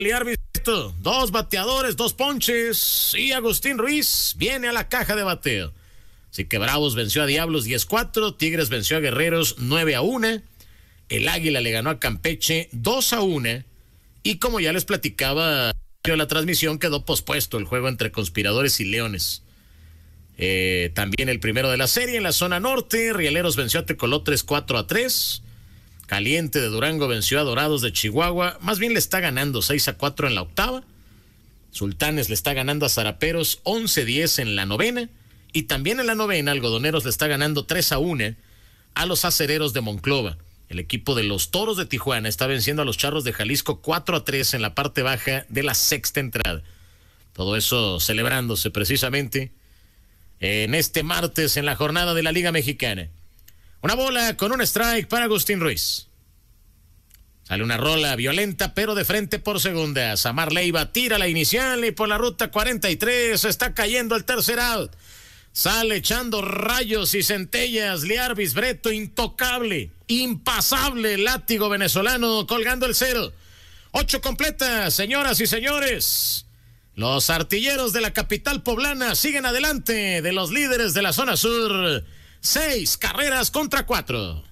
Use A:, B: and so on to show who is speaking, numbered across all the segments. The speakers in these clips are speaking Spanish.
A: Árbitro, 2 bateadores, 2 ponches y Agustín Ruiz viene a la caja de bateo. Así que Bravos venció a Diablos 10-4, Tigres venció a Guerreros 9-1, el Águila le ganó a Campeche 2-1 y como ya les platicaba en la transmisión, quedó pospuesto el juego entre Conspiradores y Leones. También el primero de la serie en la zona norte, Rieleros venció a Tecolotres 4-3, Caliente de Durango venció a Dorados de Chihuahua, más bien le está ganando 6-4 en la octava, Sultanes le está ganando a Zaraperos 11-10 en la novena, y también en la novena Algodoneros le está ganando 3-1 a los Acereros de Monclova. El equipo de los Toros de Tijuana está venciendo a los Charros de Jalisco 4-3 en la parte baja de la sexta entrada. Todo eso celebrándose precisamente en este martes en la jornada de la Liga Mexicana. Una bola con un strike para Agustín Ruiz. Sale una rola violenta, pero de frente por segunda. Samar Leiva tira la inicial y por la ruta 43 está cayendo el tercer out. Sale echando rayos y centellas Liarbis Breto, intocable, impasable, látigo venezolano colgando el 0. 8 completas, señoras y señores. Los artilleros de la capital poblana siguen adelante de los líderes de la zona sur. 6 carreras contra 4.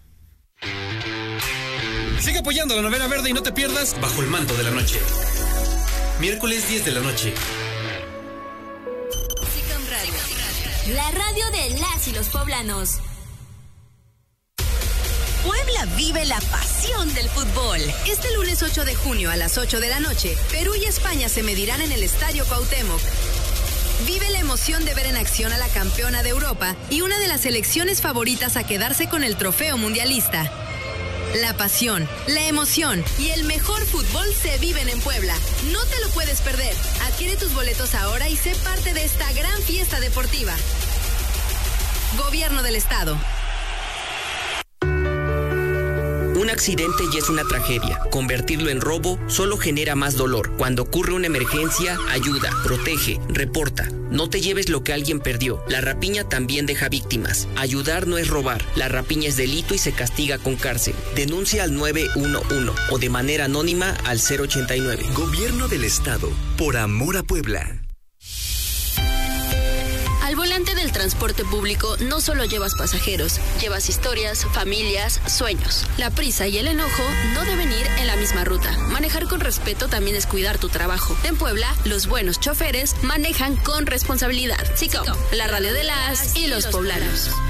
B: Sigue apoyando la novena verde y no te pierdas Bajo el Manto de la Noche. Miércoles 10 de la noche.
C: La radio de las y los poblanos.
D: Puebla vive la pasión del fútbol. Este lunes 8 de junio a las 8 de la noche, Perú y España se medirán en el Estadio Cuauhtémoc. Vive la emoción de ver en acción a la campeona de Europa y una de las selecciones favoritas a quedarse con el trofeo mundialista. La pasión, la emoción y el mejor fútbol se viven en Puebla. No te lo puedes perder. Adquiere tus boletos ahora y sé parte de esta gran fiesta deportiva. Gobierno del Estado.
E: Un accidente ya es una tragedia. Convertirlo en robo solo genera más dolor. Cuando ocurre una emergencia, ayuda, protege, reporta. No te lleves lo que alguien perdió. La rapiña también deja víctimas. Ayudar no es robar. La rapiña es delito y se castiga con cárcel. Denuncia al 911 o de manera anónima al 089.
F: Gobierno del Estado. Por amor a Puebla.
G: Al volante del transporte público no solo llevas pasajeros, llevas historias, familias, sueños. La prisa y el enojo no deben ir en la misma ruta. Manejar con respeto también es cuidar tu trabajo. En Puebla, los buenos choferes manejan con responsabilidad. SICOM, la radio de las y los poblanos.